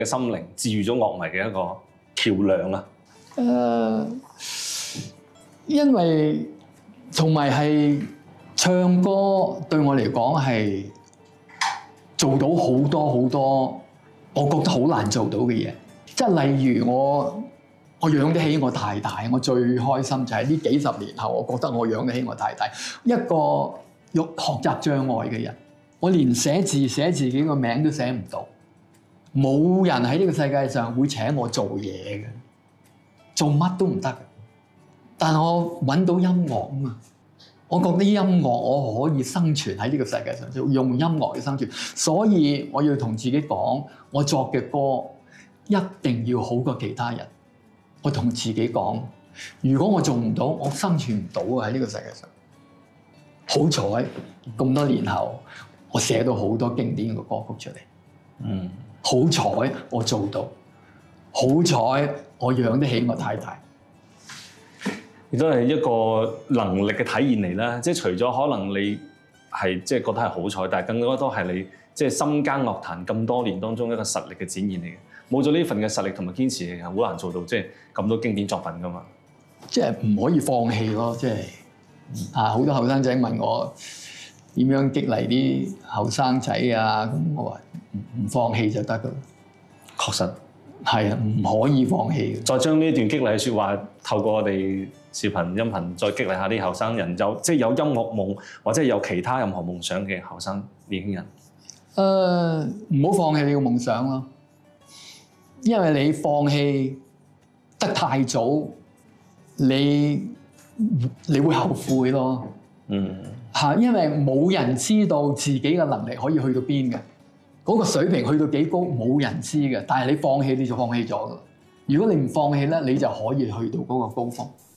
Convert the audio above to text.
嘅心靈治癒咗樂迷嘅一個橋梁啊？ 因為同埋係唱歌對我嚟講係做到好多好多，我覺得好難做到嘅嘢。即係例如我養得起我太太，我最開心就係呢幾十年後，我覺得我養得起我太太。一個有學習障礙嘅人，我連寫自己個名都寫唔到，冇人喺呢個世界上會請我做嘢嘅，做乜都唔得嘅。但我揾到音樂啊嘛，我覺得音樂我可以生存喺呢個世界上，就用音樂去生存。所以我要同自己講，我作嘅歌一定要好過其他人。我同自己講，如果我做唔到，我生存唔到喺呢個世界上。好彩咁多年後，我寫到好多經典嘅歌曲出嚟。好彩我做到，好彩我養得起我太太。 亦都係一個能力嘅體現嚟啦，即係除咗可能你係即係覺得係好彩，但係更加多係你即係深耕樂壇咁多年當中一個實力嘅展現嚟嘅。冇咗呢份嘅實力同埋堅持，係好難做到即係咁多經典作品噶嘛。 即係唔可以放棄咯，即係好多後生仔問我點樣激勵啲後生仔啊，咁我話唔放棄就得噶啦。 確實係啊，唔可以放棄嘅。 再將呢段激勵嘅説話透過我哋視頻、音頻，再激勵下啲後生人，即係有音樂夢或者有其他任何夢想嘅後生年輕人。 唔好放棄你嘅夢想咯，因為你放棄得太早，你會後悔咯。因為冇人知道自己嘅能力可以去到邊嘅，嗰個水平去到幾高冇人知嘅。但係你放棄你就放棄咗㗎啦。如果你唔放棄咧，你就可以去到嗰個高峰。